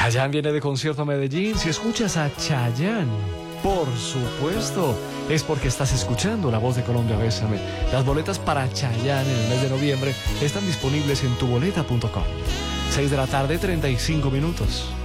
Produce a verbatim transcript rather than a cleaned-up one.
Chayanne viene de concierto a Medellín. Si escuchas a Chayanne, por supuesto, es porque estás escuchando La Voz de Colombia, Bésame. Las boletas para Chayanne en el mes de noviembre están disponibles en tu boleta punto com. seis de la tarde, treinta y cinco minutos.